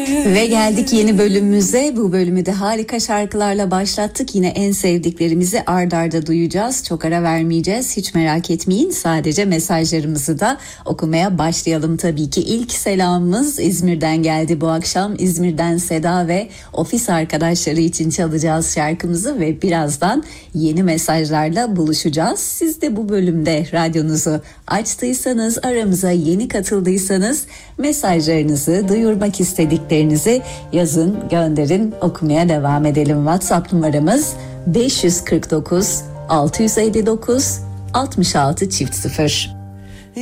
Ve geldik yeni bölümümüze. Bu bölümü de harika şarkılarla başlattık. Yine en sevdiklerimizi ard arda duyacağız. Çok ara vermeyeceğiz. Hiç merak etmeyin. Sadece mesajlarımızı da okumaya başlayalım tabii ki. İlk selamımız İzmir'den geldi bu akşam. İzmir'den Seda ve ofis arkadaşları için çalacağız şarkımızı ve birazdan yeni mesajlarla buluşacağız. Siz de bu bölümde radyonuzu açtıysanız, aramıza yeni katıldıysanız mesajlarınızı, duyurmak istediklerinizi yazın, gönderin, okumaya devam edelim. WhatsApp numaramız 549 659 66 0.